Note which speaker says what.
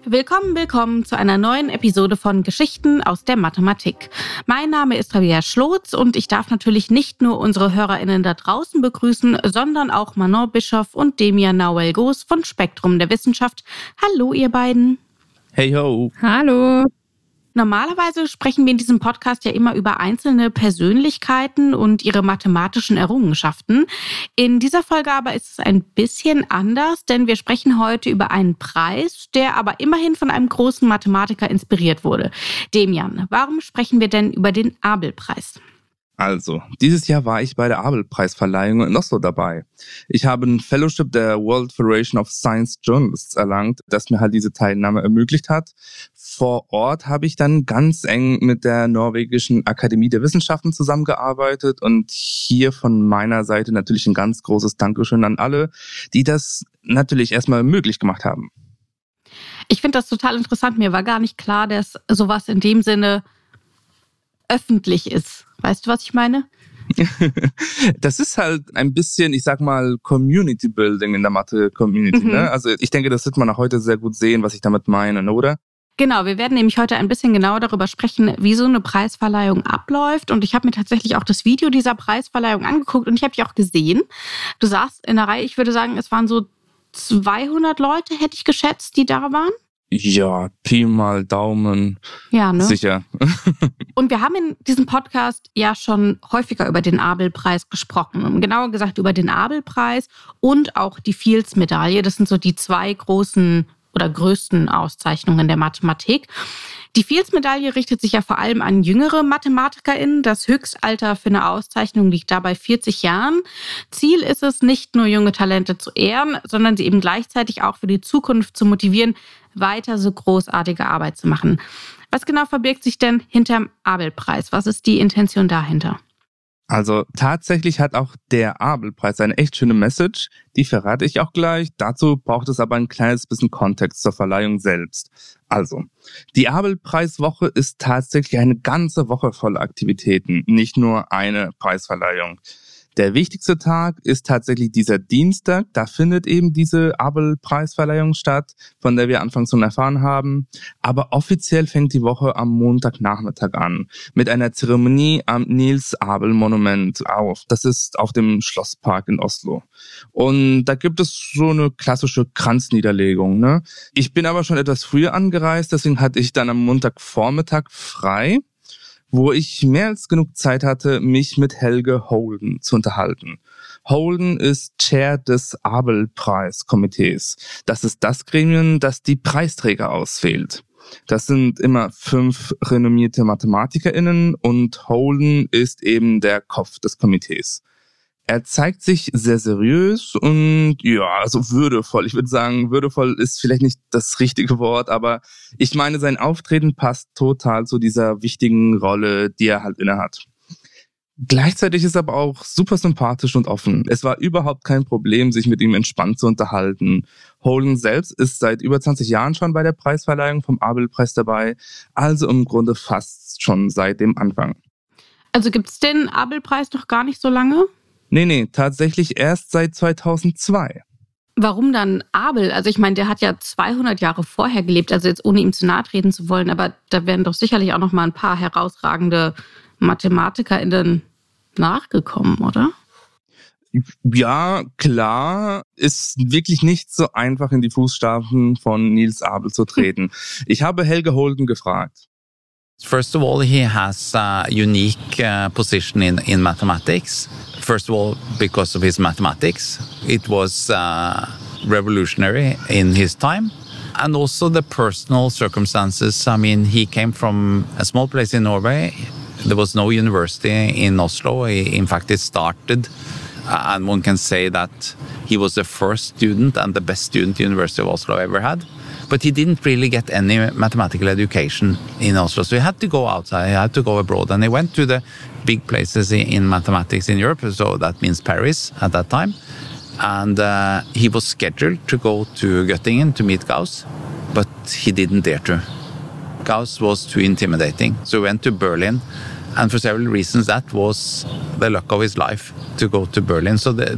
Speaker 1: Willkommen zu einer neuen Episode von Geschichten aus der Mathematik. Mein Name ist Rabea Schlotz und ich darf natürlich nicht nur unsere HörerInnen da draußen begrüßen, sondern auch Manon Bischoff und Demian Nauel-Goos von Spektrum der Wissenschaft. Hallo ihr beiden.
Speaker 2: Hey ho.
Speaker 3: Hallo.
Speaker 1: Normalerweise sprechen wir in diesem Podcast ja immer über einzelne Persönlichkeiten und ihre mathematischen Errungenschaften. In dieser Folge aber ist es ein bisschen anders, denn wir sprechen heute über einen Preis, der aber immerhin von einem großen Mathematiker inspiriert wurde. Demian, warum sprechen wir denn über den Abel-Preis?
Speaker 2: Also, dieses Jahr war ich bei der Abel-Preisverleihung in Oslo dabei. Ich habe ein Fellowship der World Federation of Science Journalists erlangt, das mir halt diese Teilnahme ermöglicht hat. Vor Ort habe ich dann ganz eng mit der norwegischen Akademie der Wissenschaften zusammengearbeitet und hier von meiner Seite natürlich ein ganz großes Dankeschön an alle, die das natürlich erstmal möglich gemacht haben.
Speaker 1: Ich finde das total interessant. Mir war gar nicht klar, dass sowas in dem Sinne öffentlich ist. Weißt du, was ich meine?
Speaker 2: Das ist halt ein bisschen, ich sag mal, Community Building in der Mathe-Community. Ne? Also ich denke, das wird man auch heute sehr gut sehen, was ich damit meine, oder?
Speaker 1: Genau, wir werden nämlich heute ein bisschen genauer darüber sprechen, wie so eine Preisverleihung abläuft. Und ich habe mir tatsächlich auch das Video dieser Preisverleihung angeguckt und ich habe dich auch gesehen. Du saßt in der Reihe, ich würde sagen, es waren so 200 Leute, hätte ich geschätzt, die da waren.
Speaker 2: Ja, Pi mal Daumen.
Speaker 1: Ja, ne?
Speaker 2: Sicher.
Speaker 1: Und wir haben in diesem Podcast ja schon häufiger über den Abel-Preis gesprochen. Genauer gesagt über den Abel-Preis und auch die Fields-Medaille. Das sind so die zwei großen oder größten Auszeichnungen der Mathematik. Die Fields-Medaille richtet sich ja vor allem an jüngere MathematikerInnen. Das Höchstalter für eine Auszeichnung liegt dabei 40 Jahren. Ziel ist es, nicht nur junge Talente zu ehren, sondern sie eben gleichzeitig auch für die Zukunft zu motivieren, weiter so großartige Arbeit zu machen. Was genau verbirgt sich denn hinterm Abel-Preis? Was ist die Intention dahinter?
Speaker 2: Also tatsächlich hat auch der Abel-Preis eine echt schöne Message, die verrate ich auch gleich. Dazu braucht es aber ein kleines bisschen Kontext zur Verleihung selbst. Also, die Abel-Preiswoche ist tatsächlich eine ganze Woche voller Aktivitäten, nicht nur eine Preisverleihung. Der wichtigste Tag ist tatsächlich dieser Dienstag. Da findet eben diese Abel-Preisverleihung statt, von der wir anfangs schon erfahren haben. Aber offiziell fängt die Woche am Montagnachmittag an, mit einer Zeremonie am Niels-Abel-Monument auf. Das ist auf dem Schlosspark in Oslo. Und da gibt es so eine klassische Kranzniederlegung, ne? Ich bin aber schon etwas früher angereist, deswegen hatte ich dann am Montagvormittag frei, wo ich mehr als genug Zeit hatte, mich mit Helge Holden zu unterhalten. Holden ist Chair des Abel-Preiskomitees. Das ist das Gremium, das die Preisträger auswählt. Das sind immer 5 renommierte MathematikerInnen und Holden ist eben der Kopf des Komitees. Er zeigt sich sehr seriös und ja, also würdevoll. Ich würde sagen, würdevoll ist vielleicht nicht das richtige Wort, aber ich meine, sein Auftreten passt total zu dieser wichtigen Rolle, die er halt innehat. Gleichzeitig ist er aber auch super sympathisch und offen. Es war überhaupt kein Problem, sich mit ihm entspannt zu unterhalten. Holden selbst ist seit über 20 Jahren schon bei der Preisverleihung vom Abel-Preis dabei, also im Grunde fast schon seit dem Anfang.
Speaker 1: Also gibt es den Abel-Preis noch gar nicht so lange?
Speaker 2: Nee, tatsächlich erst seit 2002.
Speaker 1: Warum dann Abel? Also ich meine, der hat ja 200 Jahre vorher gelebt, also jetzt ohne ihm zu nahe treten zu wollen, aber da werden doch sicherlich auch noch mal ein paar herausragende MathematikerInnen nachgekommen, oder?
Speaker 2: Ja, klar, ist wirklich nicht so einfach in die Fußstapfen von Niels Abel zu treten. Ich habe Helge Holden gefragt.
Speaker 4: First of all, he has a unique position in mathematics. First of all, because of his mathematics. It was revolutionary in his time. And also the personal circumstances. I mean, he came from a small place in Norway. There was no university in Oslo. In fact, it started, and one can say that he was the first student and the best student the University of Oslo ever had. But he didn't really get any mathematical education in Oslo. So he had to go outside, he had to go abroad. And he went to the big places in mathematics in Europe. So that means Paris at that time. And he was scheduled to go to Göttingen to meet Gauss, but he didn't dare to. Gauss was too intimidating. So he went to Berlin. And for several reasons, that was the luck of his life, to go to Berlin. So